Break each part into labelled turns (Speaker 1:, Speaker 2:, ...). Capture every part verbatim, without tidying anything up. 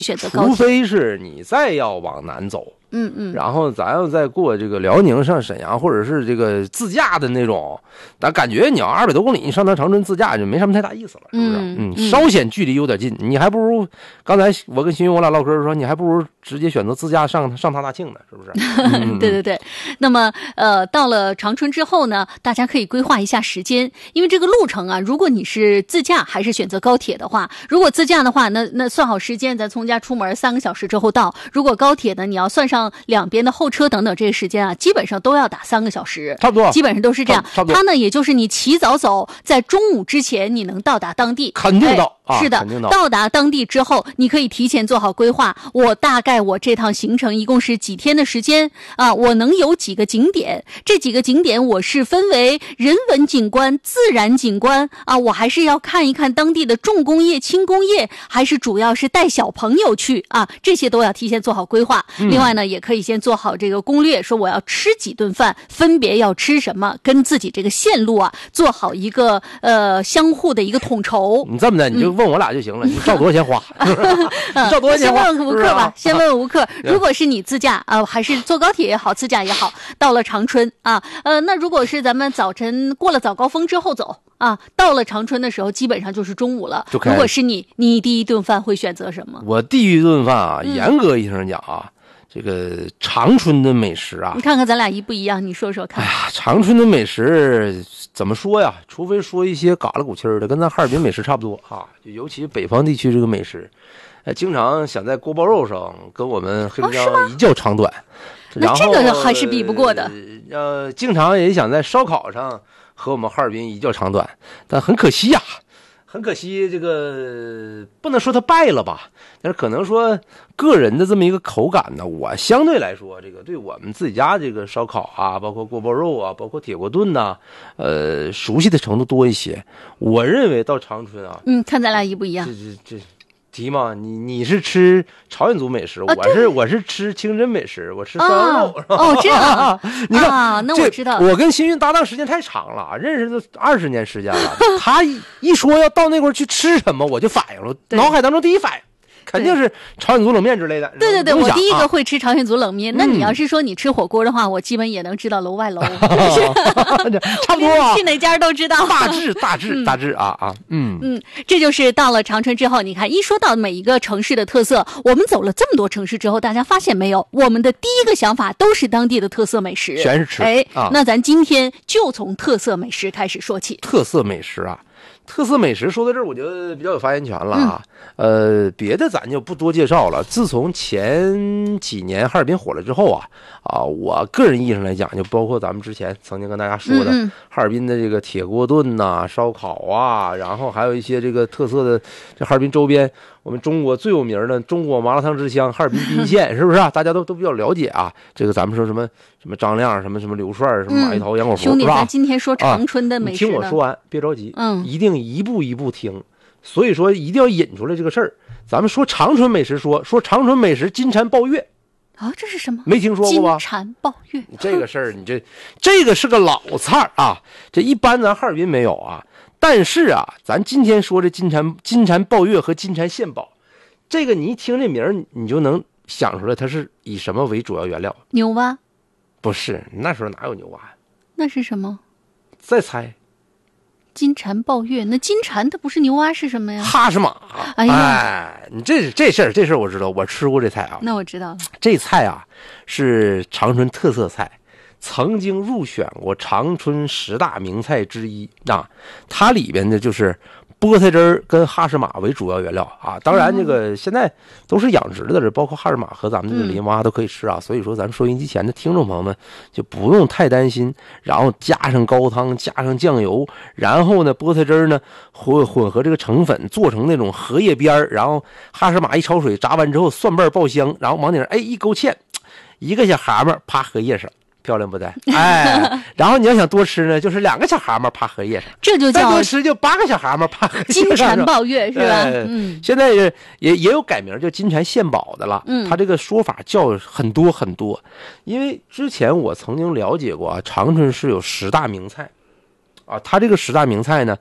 Speaker 1: 选择高铁，
Speaker 2: 除非是你再要往南走。
Speaker 1: 嗯嗯，
Speaker 2: 然后咱要再过这个辽宁上沈阳，或者是这个自驾的那种，但感觉你要二百多公里，你上趟长春自驾就没什么太大意思了，是不是？
Speaker 1: 嗯
Speaker 2: 嗯，稍显距离有点近，你还不如刚才我跟新云我俩唠嗑说，你还不如直接选择自驾上上趟大庆呢，是不是？嗯、
Speaker 1: 对对对。那么呃，到了长春之后呢，大家可以规划一下时间，因为这个路程啊，如果你是自驾还是选择高铁的话，如果自驾的话，那那算好时间，咱从家出门三个小时之后到；如果高铁呢，你要算上两边的候车等等这些时间啊，基本上都要打三个小时，
Speaker 2: 差不多，
Speaker 1: 基本上都是这样。
Speaker 2: 差不多。
Speaker 1: 它呢，也就是你起早走，在中午之前你能到达当地，
Speaker 2: 肯定到。
Speaker 1: 哎、是的，
Speaker 2: 肯定到。
Speaker 1: 到达当地之后，你可以提前做好规划。我大概我这趟行程一共是几天的时间啊？我能有几个景点？这几个景点我是分为人文景观、自然景观啊，我还是要看一看当地的重工业、轻工业，还是主要是带小朋友去啊？这些都要提前做好规划。
Speaker 2: 嗯、
Speaker 1: 另外呢，也可以先做好这个攻略，说我要吃几顿饭，分别要吃什么，跟自己这个线路啊做好一个呃相互的一个统筹。
Speaker 2: 你这么的，你就问我俩就行了，嗯、你照多少钱花？你照多少钱花？
Speaker 1: 先问吴克吧，先问吴克。如果是你自驾啊、呃，还是坐高铁也好，自驾也好，到了长春啊，呃，那如果是咱们早晨过了早高峰之后走啊，到了长春的时候，基本上就是中午了。如果是你，你第一顿饭会选择什么？
Speaker 2: 我第一顿饭啊，嗯、严格意义上讲啊。这个长春的美食啊，
Speaker 1: 你看看咱俩一不一样，你说说看。
Speaker 2: 哎呀，长春的美食怎么说呀？除非说一些嘎啦鼓气儿的，跟咱哈尔滨美食差不多啊。就尤其北方地区这个美食，哎，经常想在锅包肉上跟我们黑龙江一较长短。
Speaker 1: 哦、那这个还是比不过的。
Speaker 2: 呃，经常也想在烧烤上和我们哈尔滨一较长短，但很可惜呀、啊。很可惜，这个不能说他败了吧，但是可能说个人的这么一个口感呢，我相对来说，这个对我们自己家这个烧烤啊，包括锅包肉啊，包括铁锅炖呐、啊，呃，熟悉的程度多一些。我认为到长春啊，
Speaker 1: 嗯，看咱俩一不一样。
Speaker 2: 这这这。提嘛，你你是吃朝鲜族美食，
Speaker 1: 啊、
Speaker 2: 我是我是吃清真美食，我吃涮羊肉。
Speaker 1: 哦，哦这样啊，
Speaker 2: 你看
Speaker 1: 啊，那我知道。
Speaker 2: 我跟新云搭档时间太长了，认识都二十年时间了。他一说要到那块去吃什么，我就反应了，脑海当中第一反应肯定是朝鲜族冷面之类的。
Speaker 1: 对对对，我第一个
Speaker 2: 啊
Speaker 1: 会吃朝鲜族冷面。那你要是说你吃火锅的话，我基本也能知道楼外楼，
Speaker 2: 差不多啊，
Speaker 1: 去哪家都知道。
Speaker 2: 大致大致大致啊啊，嗯
Speaker 1: 嗯，这就是到了长春之后，你看一说到每一个城市的特色，我们走了这么多城市之后，大家发现没有，我们的第一个想法都是当地的特色美食，
Speaker 2: 全是吃。
Speaker 1: 哎，
Speaker 2: 啊、
Speaker 1: 那咱今天就从特色美食开始说起。
Speaker 2: 特色美食啊。特色美食说到这儿，我就比较有发言权了啊。嗯、呃，别的咱就不多介绍了。自从前几年哈尔滨火了之后啊，啊，我个人意义上来讲，就包括咱们之前曾经跟大家说的，
Speaker 1: 嗯嗯
Speaker 2: 哈尔滨的这个铁锅炖呐、烧烤啊，然后还有一些这个特色的，这哈尔滨周边，我们中国最有名的中国麻辣烫之乡哈尔滨彬县，是不是啊？大家都都比较了解啊。这个咱们说什么什么张亮，什么什么刘帅，什么马一涛、杨果福，
Speaker 1: 兄弟，
Speaker 2: 是吧？
Speaker 1: 咱今天说长春的美食、
Speaker 2: 啊，你听我说完，别着急，
Speaker 1: 嗯，
Speaker 2: 一定一步一步听。所以说，一定要引出来这个事儿。咱们说长春美食说，说说长春美食金蝉抱月
Speaker 1: 啊，这是什么？
Speaker 2: 没听说过吧？
Speaker 1: 金蝉抱月，
Speaker 2: 这个事儿，你这这个是个老菜啊，这一般咱哈尔滨没有啊。但是啊，咱今天说这金蝉金蝉抱月和金蝉献宝，这个你一听这名儿，你就能想出来它是以什么为主要原料？
Speaker 1: 牛蛙？
Speaker 2: 不是，那时候哪有牛蛙？
Speaker 1: 那是什么？
Speaker 2: 再猜。
Speaker 1: 金蝉抱月，那金蝉它不是牛蛙是什么呀？
Speaker 2: 哈什马。
Speaker 1: 哎呀，
Speaker 2: 哎，你这这事儿这事儿我知道，我吃过这菜啊。
Speaker 1: 那我知道了。
Speaker 2: 这菜啊是长春特色菜，曾经入选过长春十大名菜之一啊。它里边的就是菠菜汁儿跟哈什马为主要原料啊。当然，这个现在都是养殖的，这包括哈什马和咱们这个林蛙都可以吃啊。所以说，咱们收音机前的听众朋友们就不用太担心。然后加上高汤，加上酱油，然后呢，菠菜汁儿呢混混合这个成粉，做成那种荷叶边儿，然后哈什马一焯水，炸完之后蒜瓣爆香，然后往顶上哎一勾芡，一个小蛤蟆趴荷叶上。漂亮不对？哎，然后你要想多吃呢，就是两个小蛤蟆趴荷叶上，
Speaker 1: 这就叫
Speaker 2: 再多吃就八个小蛤蟆趴荷叶上。
Speaker 1: 金蝉抱月是吧？
Speaker 2: 呃、
Speaker 1: 嗯，
Speaker 2: 现在也也有改名叫金蝉献宝的了。
Speaker 1: 嗯，
Speaker 2: 它这个说法叫很多很多，因为之前我曾经了解过啊，长春是有十大名菜，啊，它这个十大名菜呢，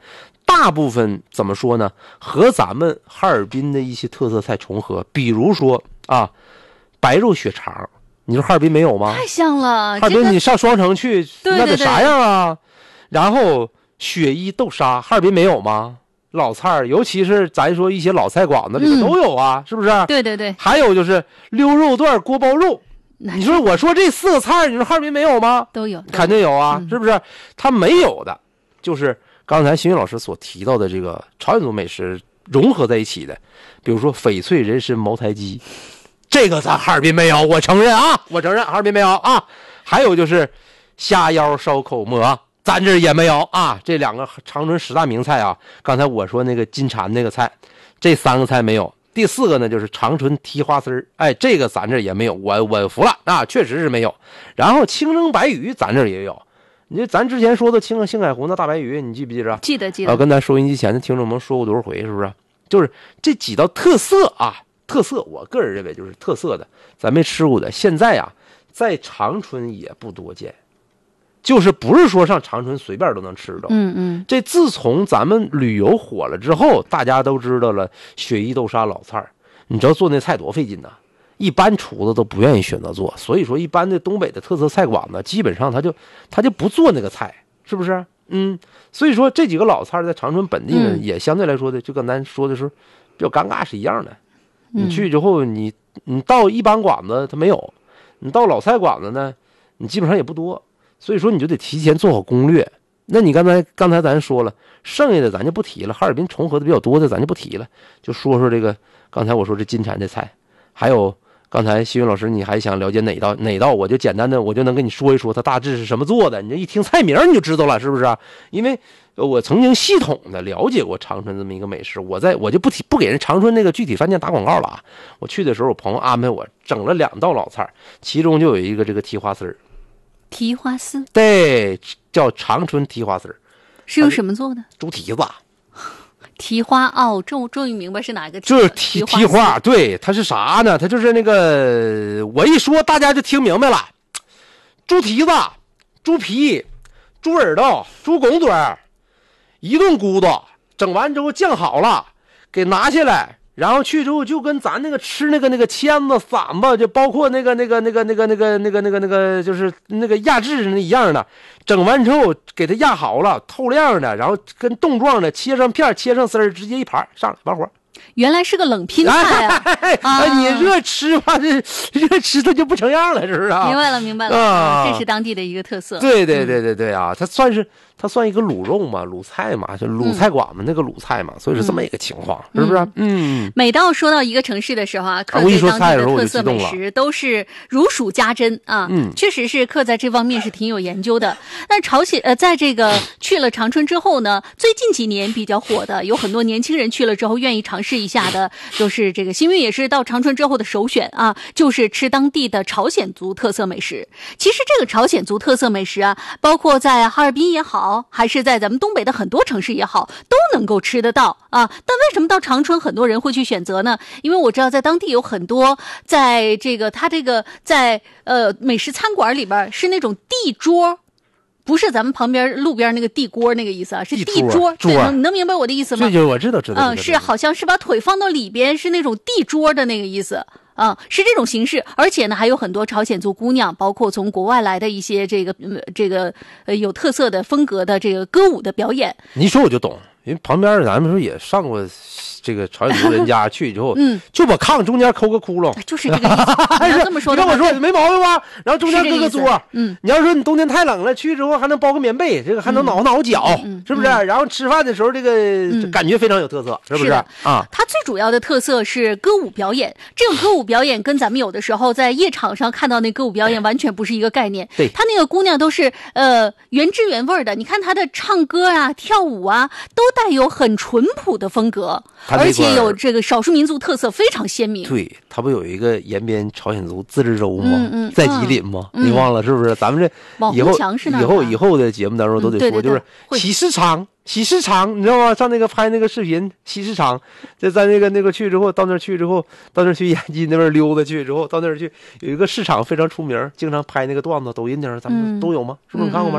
Speaker 2: 大部分怎么说呢？和咱们哈尔滨的一些特色菜重合，比如说啊，白肉血肠，你说哈尔滨没有吗？
Speaker 1: 太像了。
Speaker 2: 哈尔滨你上双城去，
Speaker 1: 这个、
Speaker 2: 那得啥样啊？然后雪衣豆沙，哈尔滨没有吗？老菜，尤其是咱说一些老菜馆子里面都有啊，
Speaker 1: 嗯、
Speaker 2: 是不是？
Speaker 1: 对对对。
Speaker 2: 还有就是溜肉段、锅包肉。你说我说这四个菜，你说哈尔滨没有吗？
Speaker 1: 都有，
Speaker 2: 肯定有啊，
Speaker 1: 嗯、
Speaker 2: 是不是？它没有的，就是刚才邢云老师所提到的这个朝鲜族美食融合在一起的，比如说翡翠人参茅台鸡，这个咱哈尔滨没有，我承认啊，我承认哈尔滨没有啊。还有就是虾腰烧口馍。咱这也没有啊，这两个长春十大名菜啊，刚才我说那个金蝉那个菜，这三个菜没有。第四个呢就是长春蹄花丝儿，哎，这个咱这也没有，我我服了啊，确实是没有。然后清蒸白鱼咱这也有，你咱之前说的青青海湖那大白鱼，你记不记着？
Speaker 1: 记得记得。
Speaker 2: 啊，跟咱收音机前的听众们说过多少回，是不是？就是这几道特色啊，特色，我个人认为就是特色的，咱没吃过的，现在啊，在长春也不多见。就是不是说上长春随便都能吃到，
Speaker 1: 嗯嗯。
Speaker 2: 这自从咱们旅游火了之后，大家都知道了雪衣豆沙老菜，你知道做那菜多费劲呐，一般厨子都不愿意选择做，所以说一般的东北的特色菜馆呢，基本上他就他就不做那个菜，是不是？嗯，所以说这几个老菜在长春本地呢，嗯、也相对来说的，就跟咱说的时候比较尴尬是一样的。你去之后，你你到一般馆子它没有，你到老菜馆子呢，你基本上也不多。所以说你就得提前做好攻略。那你刚才刚才咱说了，剩下的咱就不提了。哈尔滨重合的比较多的咱就不提了，就说说这个刚才我说这金蝉这菜，还有刚才西云老师你还想了解哪道哪道，我就简单的我就能跟你说一说它大致是什么做的。你这一听菜名你就知道了，是不是啊？因为我曾经系统的了解过长春这么一个美食，我在我就不提不给人长春那个具体饭店打广告了啊。我去的时候，我朋友安排我整了两道老菜，其中就有一个这个蹄花丝儿。
Speaker 1: 蹄花丝，
Speaker 2: 对，叫长春蹄花丝，
Speaker 1: 是用什么做的？
Speaker 2: 猪蹄子。
Speaker 1: 蹄花哦，终终于明白是哪个蹄，
Speaker 2: 就是蹄蹄花，对，它是啥呢？它就是那个，我一说大家就听明白了，猪蹄子、猪皮、猪耳朵、猪拱嘴，一顿咕嘟，整完之后酱好了，给拿下来。然后去之后就跟咱那个吃那个那个签子馓子，就包括那个那个那个那个那个那个那个那个就是那个压制那一样的，整完之后给它压好了，透亮的，然后跟冻状的切上片，切上丝儿，直接一盘上来完活。
Speaker 1: 原来是个冷拼菜啊！
Speaker 2: 哎啊、你热吃吧，这热吃它就不成样了，是不是啊？
Speaker 1: 明白了，明白了，啊、这是当地的一个特色。
Speaker 2: 对对对对对啊，它算是它算一个卤肉嘛，卤菜嘛，就卤菜馆嘛，嗯、那个卤菜嘛，所以是这么一个情况，嗯、是不是？嗯。
Speaker 1: 每到说到一个城市的时候啊，刻对当地的特色美食都是如数家珍啊。嗯，确实是刻在这方面是挺有研究的。那朝鲜呃，在这个去了长春之后呢，最近几年比较火的，有很多年轻人去了之后愿意尝试一下的，就是这个新运也是到长春之后的首选啊，就是吃当地的朝鲜族特色美食。其实这个朝鲜族特色美食啊，包括在哈尔滨也好，还是在咱们东北的很多城市也好，都能够吃得到啊。但为什么到长春很多人会去选择呢？因为我知道在当地有很多，在这个他这个在呃美食餐馆里边是那种地桌。不是咱们旁边路边那个地锅那个意思啊，是地桌。
Speaker 2: 桌，
Speaker 1: 能你能明白我的意思吗？
Speaker 2: 这就我知道，知道。
Speaker 1: 嗯，是好像是把腿放到里边，是那种地桌的那个意思。啊、嗯，是这种形式，而且呢，还有很多朝鲜族姑娘，包括从国外来的一些这个、呃、这个呃有特色的风格的这个歌舞的表演。
Speaker 2: 你一说我就懂，因为旁边咱们说也上过这个朝鲜族人家去之后，嗯，就把炕中间抠个窟窿，
Speaker 1: 就是这个意思。你要这么说的话，
Speaker 2: 你跟我说没毛病吧？然后中间搁个桌，
Speaker 1: 嗯，
Speaker 2: 你要说你冬天太冷了，去之后还能包个棉被，这个还能挠挠脚，嗯、是不是、嗯？然后吃饭的时候，这个、嗯、感觉非常有特色，是不是？是啊，
Speaker 1: 它最主要的特色是歌舞表演，这种歌舞表演跟咱们有的时候在夜场上看到那歌舞表演完全不是一个概念。
Speaker 2: 对，
Speaker 1: 他那个姑娘都是呃原汁原味的，你看她的唱歌啊、跳舞啊，都带有很淳朴的风格，而且有这个少数民族特色非常鲜明。
Speaker 2: 对，他不有一个延边朝鲜族自治州吗？
Speaker 1: 嗯嗯，
Speaker 2: 在吉林吗？
Speaker 1: 嗯、
Speaker 2: 你忘了是不是？咱们这以后以后以后的节目当中都得说，
Speaker 1: 嗯、对对对
Speaker 2: 就是喜事场。喜事场，你知道吗？上那个拍那个视频，喜事场，就在那个那个去之后，到那儿去之后，到那儿去延吉那边溜达去之后，到那儿去有一个市场非常出名，经常拍那个段子，抖音上咱们都有吗？嗯、是不是你看过吗？是吧？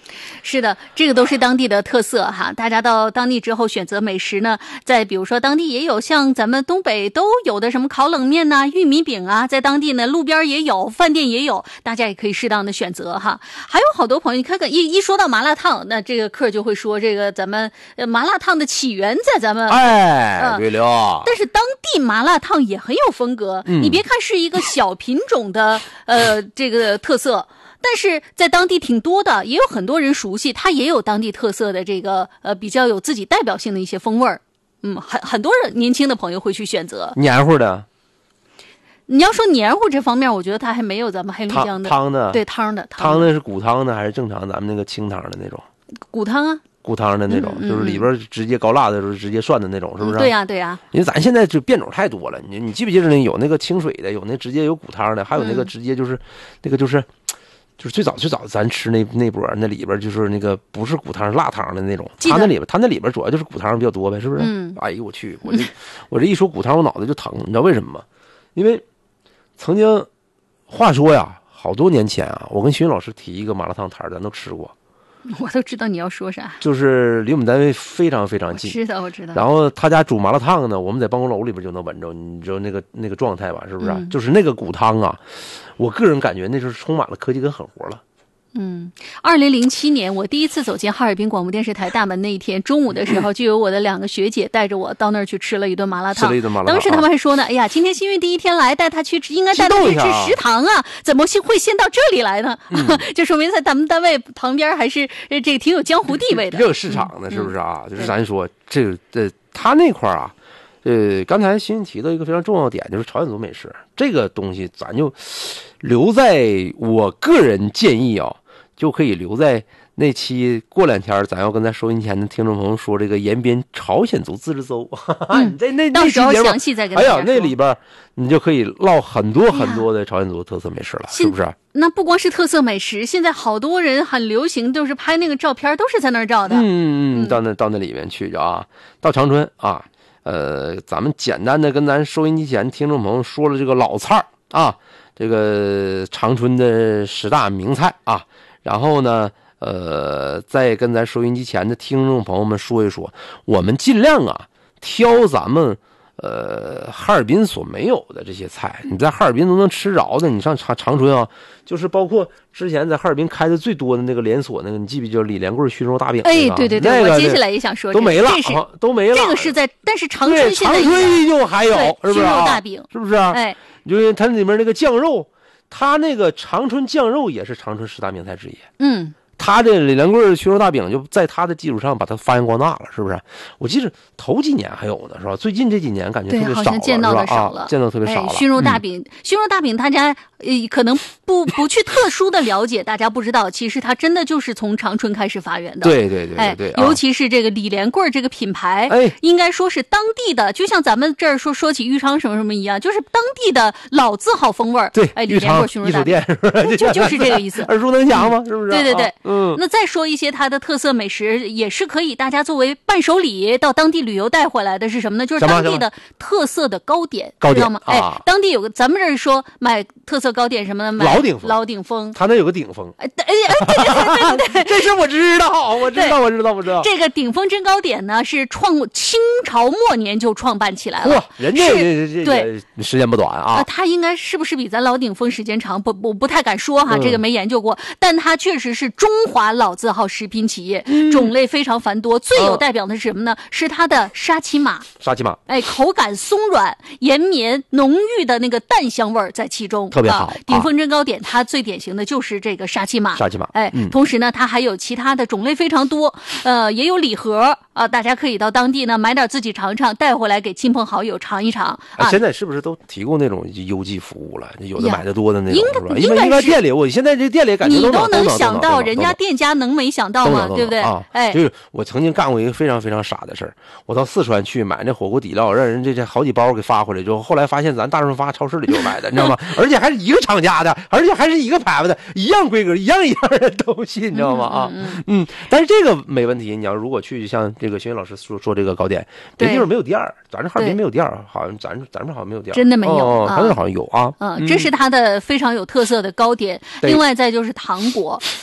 Speaker 1: 是的，这个都是当地的特色哈。大家到当地之后选择美食呢，在比如说当地也有像咱们东北都有的什么烤冷面呐、玉米饼啊，在当地呢路边也有，饭店也有，大家也可以适当的选择哈。还有好多朋友，你看看一一说到麻辣烫，那这个客就会说这个咱们麻辣烫的起源在咱们
Speaker 2: 哎，呃、对了。
Speaker 1: 但是当地麻辣烫也很有风格，嗯、你别看是一个小品种的呃这个特色。但是在当地挺多的，也有很多人熟悉，它也有当地特色的这个呃比较有自己代表性的一些风味儿，嗯，很很多人年轻的朋友会去选择
Speaker 2: 黏糊的。
Speaker 1: 你要说黏糊这方面，我觉得它还没有咱们黑龙江的
Speaker 2: 汤的，
Speaker 1: 对汤的
Speaker 2: 汤的是骨汤的还是正常咱们那个清汤的那种？
Speaker 1: 骨汤啊，
Speaker 2: 骨汤的那种，嗯嗯、就是里边直接高辣的时候直接涮的那种，是不是？
Speaker 1: 嗯、对呀、啊、对呀、啊。
Speaker 2: 因为咱现在就变种太多了，你你记不记得呢？有那个清水的，有那直接有骨汤的，还有那个直接就是、嗯、那个就是。就是最早最早咱吃那那波那里边就是那个不是骨汤辣汤的那种，它那里边它那里边主要就是骨汤比较多呗，是不是？
Speaker 1: 嗯。
Speaker 2: 哎呦我去，我这我这一说骨汤我脑袋就疼，你知道为什么吗？因为曾经话说呀，好多年前啊，我跟徐云老师提一个麻辣烫摊，咱都吃过。
Speaker 1: 我都知道你要说啥，
Speaker 2: 就是离我们单位非常非常近。
Speaker 1: 我知道我知道。
Speaker 2: 然后他家煮麻辣烫呢，我们在办公楼里边就能闻着，你知道那个那个状态吧？是不是？
Speaker 1: 嗯、
Speaker 2: 就是那个骨汤啊，我个人感觉那就是充满了科技跟狠活了。
Speaker 1: 嗯，二零零七年我第一次走进哈尔滨广播电视台大门那一天中午的时候，就有我的两个学姐带着我到那儿去吃了一顿麻辣烫。
Speaker 2: 吃了一顿麻辣烫。
Speaker 1: 当时他们还说呢，哎呀，今天新运第一天来，带他去吃，应该带他去吃食堂啊，怎么会先到这里来呢？嗯、就说明在咱们单位旁边还是这个挺有江湖地位的，
Speaker 2: 这个市场呢，是不是啊？嗯、就是咱说这个这他那块啊。呃，刚才新提到一个非常重要的点，就是朝鲜族美食这个东西，咱就留在我个人建议啊，就可以留在那期过两天，咱要跟咱收音前的听众朋友说这个延边朝鲜族自治州。
Speaker 1: 嗯，
Speaker 2: 你在那
Speaker 1: 到时候详细再跟大家说。
Speaker 2: 哎呀，那里边你就可以唠很多很多的朝鲜族特色美食了，是不是？
Speaker 1: 那不光是特色美食，现在好多人很流行，就是拍那个照片，都是在那儿照的。
Speaker 2: 嗯嗯嗯，到那到那里面去啊，到长春啊。呃，咱们简单的跟咱收音机前听众朋友说了这个老菜啊，这个长春的十大名菜啊，然后呢，呃，再跟咱收音机前的听众朋友们说一说，我们尽量啊挑咱们呃哈尔滨所没有的这些菜，你在哈尔滨都能吃着的，你上长长春啊，就是包括之前在哈尔滨开的最多的那个连锁那个，你记不记得李连贵熏肉大饼？
Speaker 1: 哎，对对对，
Speaker 2: 那个、
Speaker 1: 我接下来也想说、
Speaker 2: 这个，都没了，
Speaker 1: 这是、
Speaker 2: 啊、都没了。
Speaker 1: 这个是在，但是长春现在
Speaker 2: 长春依旧还有，是不是、啊？
Speaker 1: 熏肉大饼，
Speaker 2: 是不是、啊？
Speaker 1: 哎，
Speaker 2: 就是它里面那个酱肉，它那个长春酱肉也是长春十大名菜之一。
Speaker 1: 嗯。
Speaker 2: 他这李连贵熏肉大饼就在他的基础上把它发扬光大了，是不是？我记得头几年还有呢，是吧？最近这几年感觉特别少了，
Speaker 1: 好像见到的少了，
Speaker 2: 啊、见到特别少了。
Speaker 1: 哎、熏肉大饼，嗯、熏肉大饼，大家呃可能不不去特殊的了解，大家不知道，其实它真的就是从长春开始发源的。
Speaker 2: 对对对对对，
Speaker 1: 哎，尤其是这个李连贵这个品牌，
Speaker 2: 哎，
Speaker 1: 应该说是当地的，就像咱们这儿说说起豫昌什么什么一样，就是当地的老字号风味儿。
Speaker 2: 对，
Speaker 1: 哎，李连贵熏肉大饼，
Speaker 2: 是不是？
Speaker 1: 就就是这个意思，
Speaker 2: 耳熟能详吗？是不是？
Speaker 1: 对对对，
Speaker 2: 嗯。
Speaker 1: 那再说一些它的特色美食，也是可以大家作为伴手礼到当地旅游带回来的，是什么呢？就是当地的特色的糕点，
Speaker 2: 糕点
Speaker 1: 知道吗？
Speaker 2: 啊、
Speaker 1: 哎，当地有个，咱们这儿说买特色糕点什么的，买
Speaker 2: 老鼎丰，
Speaker 1: 老鼎丰，
Speaker 2: 他那有个鼎丰。
Speaker 1: 哎哎哎，对对对对对，
Speaker 2: 这事我知道，我知道，我知道，我知道。
Speaker 1: 这个鼎丰真糕点呢，是创清朝末年就创办起来了。
Speaker 2: 哇，人家这这
Speaker 1: 对
Speaker 2: 时间不短啊。
Speaker 1: 呃、他应该是不是比咱老鼎丰时间长？不，我不太敢说哈，
Speaker 2: 嗯、
Speaker 1: 这个没研究过。但它确实是中华老字号食品企业。
Speaker 2: 嗯、
Speaker 1: 种类非常繁多，最有代表的是什么呢？啊、是它的沙琪玛。
Speaker 2: 沙琪玛，
Speaker 1: 哎，口感松软、延绵、浓郁的那个蛋香味儿在其中，
Speaker 2: 特别好。
Speaker 1: 啊、鼎丰真糕点它最典型的就是这个沙琪玛。
Speaker 2: 沙琪玛，
Speaker 1: 哎，
Speaker 2: 嗯、
Speaker 1: 同时呢，它还有其他的种类非常多，呃，也有礼盒啊，大家可以到当地呢买点自己尝尝，带回来给亲朋好友尝一尝。
Speaker 2: 啊，现在是不是都提供那种邮寄服务了？有的买的多的那种，
Speaker 1: 是
Speaker 2: 吧？因为应该店里，我现在这店里感觉
Speaker 1: 你
Speaker 2: 都
Speaker 1: 能想到，人家店家能没想到吗？对不对？
Speaker 2: 啊，
Speaker 1: 哎，
Speaker 2: 就是我曾经干过一个非常非常傻的事儿，我到四川去买那火锅底料，让人这这好几包给发回来之后，后来发现咱大润发超市里就有卖的，你知道吗？而且还是一个厂家的，而且还是一个牌子的，一样规格，一样一样的东西，你知道吗？啊，
Speaker 1: 嗯, 嗯,
Speaker 2: 嗯，但是这个没问题。你要如果去像这个徐云老师说说这个糕点，别地方没有店儿，咱这哈尔滨没有店儿，好像咱咱这好像没有店儿，
Speaker 1: 真的没有，
Speaker 2: 哦，咱这好像有啊。
Speaker 1: 嗯，这是它的非常有特色的糕点。另外再就是糖果，哎，我不知道。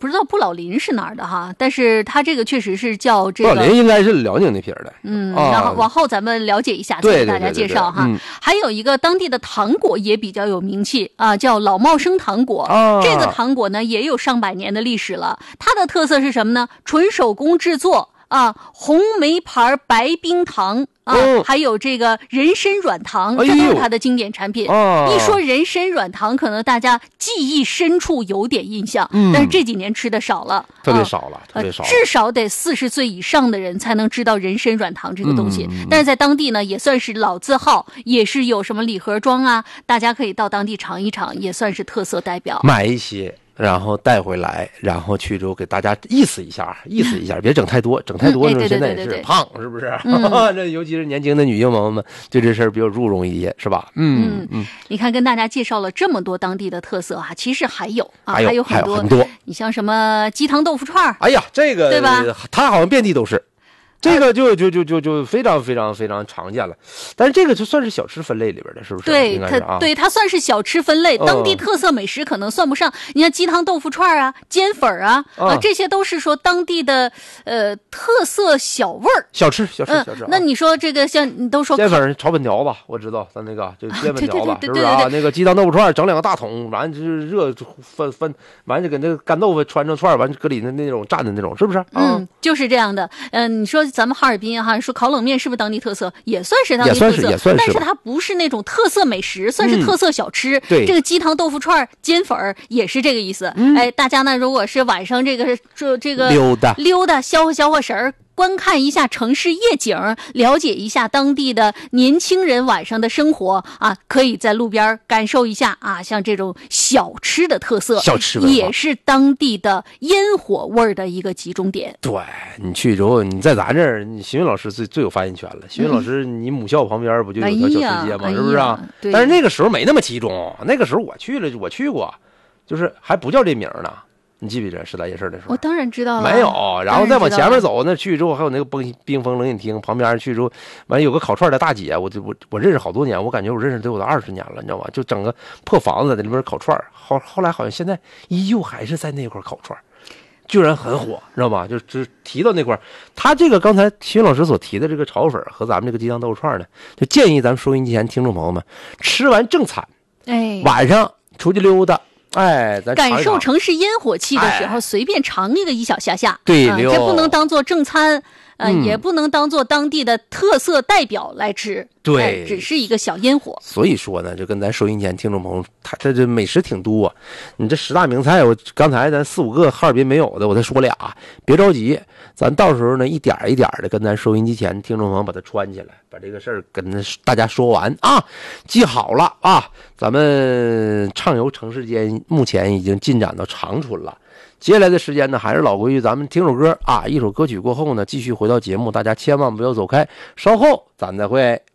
Speaker 1: 知道不老林是哪儿的哈，但是它这个确实是叫这个。
Speaker 2: 不老林应该是辽宁那片的。
Speaker 1: 嗯，
Speaker 2: 啊、
Speaker 1: 然后往后咱们了解一下，再给大家介绍哈。
Speaker 2: 对对对对对嗯、
Speaker 1: 还有一个当地的糖果也比较有名气啊，叫老茂生糖果。
Speaker 2: 啊、
Speaker 1: 这个糖果呢也有上百年的历史了，它的特色是什么呢？纯手工制作。啊，红梅牌白冰糖啊、哦，还有这个人参软糖，这都是它的经典产品。
Speaker 2: 哎、
Speaker 1: 一说人参软糖，可能大家记忆深处有点印象，
Speaker 2: 嗯、
Speaker 1: 但是这几年吃的少了，
Speaker 2: 特别少了，啊、特别少了。
Speaker 1: 至少得四十岁以上的人才能知道人参软糖这个东西。
Speaker 2: 嗯、
Speaker 1: 但是在当地呢，也算是老字号，也是有什么礼盒装啊，大家可以到当地尝一尝，也算是特色代表。
Speaker 2: 买一些。然后带回来，然后去之后给大家意思一下，意思一下，别整太多，整太多了、嗯、现在也是胖，是不是？嗯、这尤其是年轻的女性朋友们对这事儿比较注重一些，是吧？嗯
Speaker 1: 嗯，你看，跟大家介绍了这么多当地的特色啊，其实还有啊，
Speaker 2: 还有
Speaker 1: 还有很多，
Speaker 2: 很多。
Speaker 1: 你像什么鸡汤豆腐串，
Speaker 2: 哎呀，这个
Speaker 1: 对吧？
Speaker 2: 它好像遍地都是。这个就就就就就非常非常非常常见了，但是这个就算是小吃分类里边的，是不是？
Speaker 1: 对，
Speaker 2: 应该是啊，
Speaker 1: 对，它算是小吃分类，
Speaker 2: 嗯、
Speaker 1: 当地特色美食可能算不上。你看鸡汤豆腐串啊、煎粉啊、
Speaker 2: 嗯、
Speaker 1: 啊，这些都是说当地的呃特色小味儿。
Speaker 2: 小吃，小吃，小吃。
Speaker 1: 嗯、那你说这个像你都说
Speaker 2: 煎粉、炒粉条子，我知道，咱那个就煎粉条子，
Speaker 1: 啊、对对对对对对
Speaker 2: 是不是啊？那个鸡汤豆腐串，整两个大桶，完就是热分分，完就给那个干豆腐穿成串，完搁里的那种蘸的那种，是不是？
Speaker 1: 嗯，就是这样的。嗯、呃，你说咱们哈尔滨哈。说烤冷面是不是当地特色？也算是当地特色，
Speaker 2: 也算是，
Speaker 1: 但是它不是那种特色美食，算是特色小吃。
Speaker 2: 嗯、对，
Speaker 1: 这个鸡汤豆腐串、煎粉也是这个意思。
Speaker 2: 嗯、
Speaker 1: 哎，大家呢，如果是晚上这个这这个
Speaker 2: 溜达
Speaker 1: 溜达消化消化神儿。观看一下城市夜景，了解一下当地的年轻人晚上的生活啊，可以在路边感受一下啊，像这种小吃的特色，
Speaker 2: 小吃文化
Speaker 1: 也是当地的烟火味儿的一个集中点。
Speaker 2: 对，你去之后，你在咱这儿，你邢云老师最最有发言权了。邢云老师，你母校旁边不就有条小吃街吗？
Speaker 1: 哎、
Speaker 2: 是不是啊？
Speaker 1: 哎、
Speaker 2: 但是那个时候没那么集中，那个时候我去了，我去过，就是还不叫这名呢。你记不记得十大夜市的时候？
Speaker 1: 我当然知道了。
Speaker 2: 没有，然后再往前面走，那去之后还有那个冰冰峰冷饮厅旁边去之后，完有个烤串的大姐，我就我我认识好多年，我感觉我认识得有二十年了，你知道吗？就整个破房子在那边烤串，后后来好像现在依旧还是在那块烤串，居然很火，知道吗？就只提到那块，他这个刚才徐老师所提的这个炒粉和咱们这个鸡汤豆腐串呢，就建议咱们收音机前听众朋友们吃完正餐，
Speaker 1: 哎，
Speaker 2: 晚上出去溜达。哎，咱
Speaker 1: 感受城市烟火气的时候，
Speaker 2: 哎、
Speaker 1: 随便尝一个一小下下，
Speaker 2: 对，
Speaker 1: 啊、这不能当做正餐，呃、
Speaker 2: 嗯，
Speaker 1: 也不能当做当地的特色代表来吃，
Speaker 2: 对、
Speaker 1: 哎，只是一个小烟火。
Speaker 2: 所以说呢，就跟咱收音前听众朋友，他这这美食挺多、啊，你这十大名菜，我刚才咱四五个哈尔滨没有的，我再说俩，别着急，咱到时候呢一点一点的跟咱收音机前听众朋友把它串起来，把这个事儿跟大家说完啊，记好了啊，咱们畅游城市间目前已经进展到长春了。接下来的时间呢，还是老规矩，咱们听首歌啊，一首歌曲过后呢，继续回到节目，大家千万不要走开，稍后咱再会。